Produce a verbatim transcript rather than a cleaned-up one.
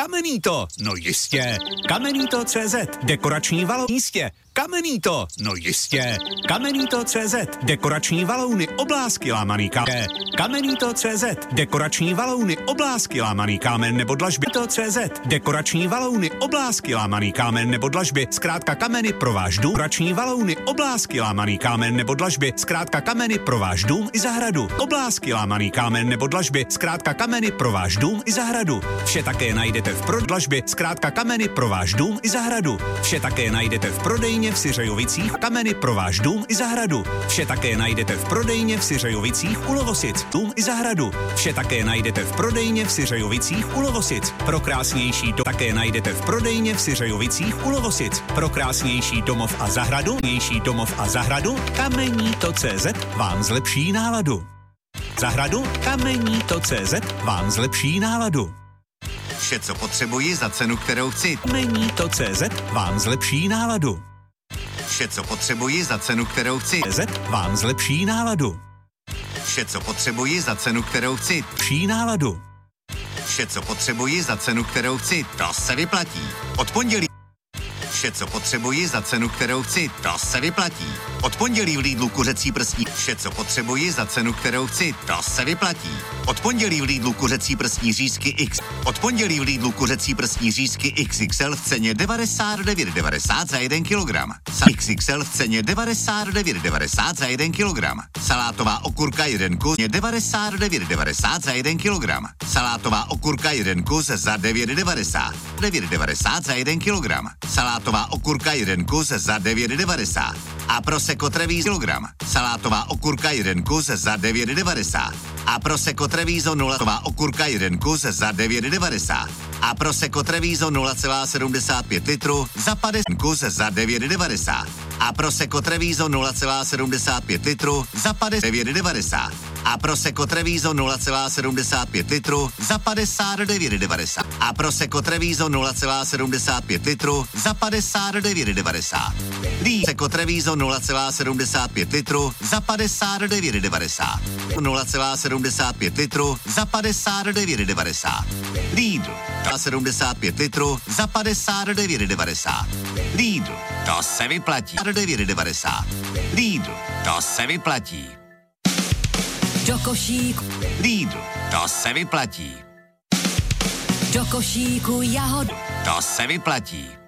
Kamenito, no jistě. Kamenito tečka cé zet, dekorační valou jistě. Kamenito, no jistě. Kamenito tečka cé zet, dekorační valouny, oblásky, lámaný kámen. Kamenito tečka cé zet, dekorační valouny, oblásky, lámaný kámen nebo dlažby. Kamenito tečka cé zet, dekorační valouny, oblásky, lámaný kámen nebo dlažby. Zkrátka kameny pro váš dům. Dekorační valouny, oblásky, lámaný kámen nebo dlažby. Zkrátka kameny pro váš dům i zahradu. Oblásky, lámaný kámen nebo dlažby. Zkrátka kameny pro váš dům i zahradu. Vše také najdete v prodlažbě. Zkrátka kameny pro váš dům i zahradu. Vše také najdete v prodejně v Syřejovicích. Kameny pro váš dům i zahradu. Vše také najdete v prodejně v Syřejovicích u Lovosic. Dům i zahradu. Vše také najdete v prodejně v Syřejovicích u Lovosic. Pro krásnější dom také najdete v prodejně v Syřejovicích u Lovosic. Pro krásnější domov a zahradu, nější domov a zahradu, Kamenito tečka cé zet vám zlepší náladu. Zahradu Kamenito tečka cé zet vám zlepší náladu. Vše, co potřebuji za cenu, kterou chci. Kamenito tečka cé zet vám zlepší náladu. Vše, co potřebuji za cenu, kterou chci. cé zet vám zlepší náladu. Vše, co potřebuji za cenu, kterou chci. Lepší náladu. Vše, co potřebuji za cenu, kterou chci. To se vyplatí. Od pondělí. Vše, co potřebuji za cenu, kterou chci. To se vyplatí. Od pondělí v Lidlu kuřecí prsní. Vše, co potřebuji za cenu, kterou chci. To se vyplatí. Od pondělí v Lidlu kuřecí prsní řízky X. Od pondělí v Lidlu kuřecí prsní řízky X X L v ceně devadesát devět devadesát za jeden kilogram. X X L v ceně devadesát devět devadesát za jeden kilogram. Salátová okurka jeden kus devadesát devět devadesát za jeden kilogram. Salátová okurka jeden kus za devět devadesát. devět devadesát za jeden kilogram. Salátová okurka jeden kus za devět devadesát. A Prosecco Treviso kilogram. Salátová okurka jeden kus za devět devadesát. A Prosecco Treviso nula okurka jeden kus za devět devadesát. A Prosecco Treviso nula celá sedmdesát pět litru za padesát kus za devět devadesát. A Prosecco Treviso nula celá sedmdesát pět litru za padesát devět devadesát. A Prosecco Treviso nula celá sedmdesát pět litru za padesát devět devadesát. A Prosecco Treviso nula celá sedmdesát pět litru za padesát devět devadesát. Prosecco Treviso nula celá sedmdesát pět litru za padesát devět devadesát. nula celá sedmdesát pět litru za padesát devět devadesát. Lidl sedmdesát pět litru za padesát devět devadesát. Lidl, to se vyplatí. devět devadesát. Lidl, to se vyplatí. Do košíku. Lidl, to se vyplatí. Do košíku jahod. To se vyplatí.